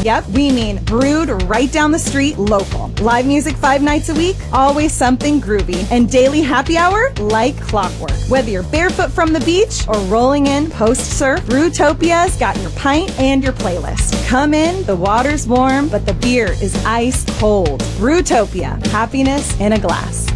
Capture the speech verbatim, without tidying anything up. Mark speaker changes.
Speaker 1: Yep, we mean brewed right down the street, local. Live music five nights a week, always something groovy. And daily happy hour like clockwork. Whether you're barefoot from the beach or rolling in post-surf, Brewtopia's got your pint and your playlist. Come in, the water's warm, but the beer is ice cold. Brewtopia, happiness in a glass.